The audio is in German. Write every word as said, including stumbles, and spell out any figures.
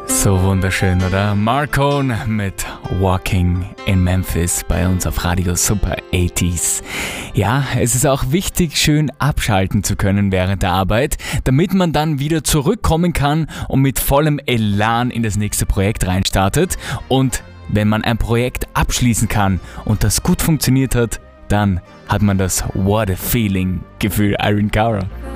So wunderschön, oder? Marcone mit Walking in Memphis bei uns auf Radio Super achtziger. Ja, es ist auch wichtig, schön abschalten zu können während der Arbeit, damit man dann wieder zurückkommen kann und mit vollem Elan in das nächste Projekt reinstartet. Und wenn man ein Projekt abschließen kann und das gut funktioniert hat, dann hat man das What a Feeling Gefühl. Irene Cara.